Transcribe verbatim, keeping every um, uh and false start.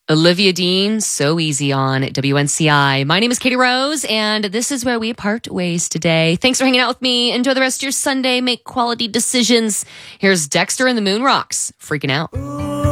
Olivia Dean, So Easy on W N C I. My name is Katie Rose, and this is where we part ways today. Thanks for hanging out with me. Enjoy the rest of your Sunday. Make quality decisions. Here's Dexter and the Moon Rocks, Freaking Out. Ooh.